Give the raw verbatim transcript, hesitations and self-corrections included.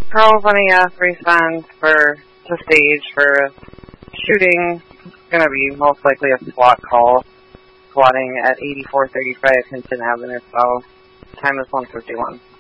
Carl Bunny F responds for to stage for shooting. It's going to be most likely a SWAT call. Squatting at eighty-four thirty-five Hinton Avenue, so time is one fifty-one.